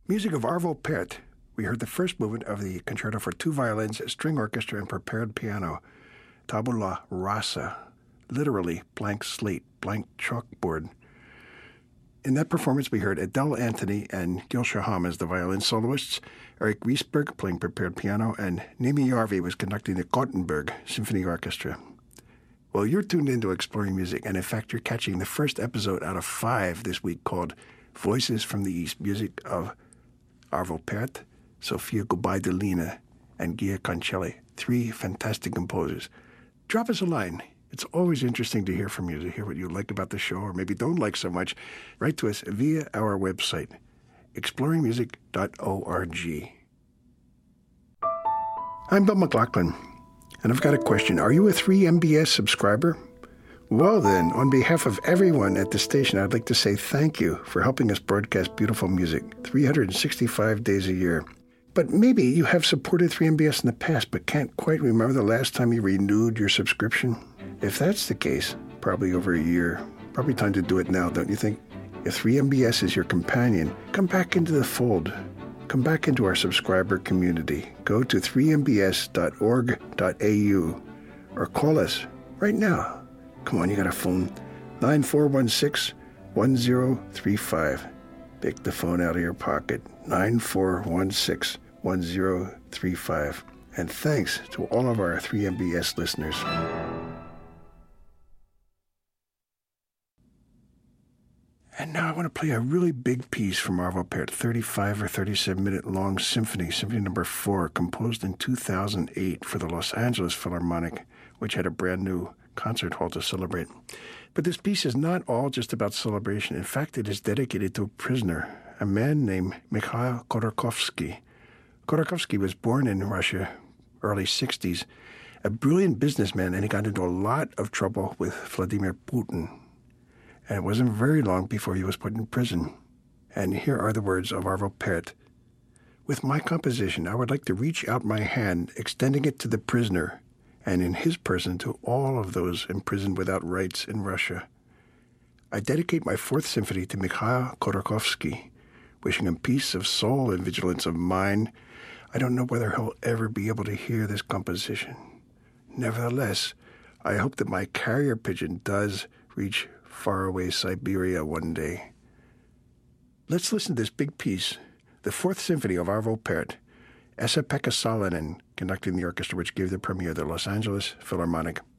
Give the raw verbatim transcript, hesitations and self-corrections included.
Music of Arvo Pärt. We heard the first movement of the concerto for two violins, string orchestra, and prepared piano, Tabula Rasa, literally blank slate, blank chalkboard. In that performance, we heard Adele Anthony and Gil Shaham as the violin soloists, Eric Riesberg playing prepared piano, and Nimi Järvi was conducting the Gothenburg Symphony Orchestra. Well, you're tuned into Exploring Music, and in fact, you're catching the first episode out of five this week called Voices from the East, music of Arvo Pärt, Sofia Gubaidulina, and Gia Concelli, three fantastic composers. Drop us a line. It's always interesting to hear from you, to hear what you like about the show or maybe don't like so much. Write to us via our website, exploring music dot org. I'm Bill McLaughlin, and I've got a question. Are you a three M B S subscriber? Well then, on behalf of everyone at the station, I'd like to say thank you for helping us broadcast beautiful music three hundred sixty-five days a year. But maybe you have supported three M B S in the past but can't quite remember the last time you renewed your subscription. If that's the case, probably over a year, probably time to do it now, don't you think? If three M B S is your companion, come back into the fold. Come back into our subscriber community. Go to three m b s dot org dot a u or call us right now. Come on, you got a phone. nine four one six, one zero three five. Pick the phone out of your pocket. nine four one six, one zero three five. And thanks to all of our three M B S listeners. And now I want to play a really big piece from Arvo Pärt, thirty-five or thirty-seven minute long symphony, Symphony Number Four, composed in two thousand eight for the Los Angeles Philharmonic, which had a brand new concert hall to celebrate. But this piece is not all just about celebration. In fact, it is dedicated to a prisoner, a man named Mikhail Khodorkovsky. Khodorkovsky was born in Russia, early sixties, a brilliant businessman, and he got into a lot of trouble with Vladimir Putin. And it wasn't very long before he was put in prison. And here are the words of Arvo Pärt. With my composition, I would like to reach out my hand, extending it to the prisoner, and in his person to all of those imprisoned without rights in Russia. I dedicate my fourth symphony to Mikhail Khodorkovsky, wishing him peace of soul and vigilance of mind. I don't know whether he'll ever be able to hear this composition. Nevertheless, I hope that my carrier pigeon does reach faraway Siberia one day. Let's listen to this big piece, the Fourth Symphony of Arvo Pärt, Esa-Pekka Salonen conducting the orchestra which gave the premiere at the Los Angeles Philharmonic.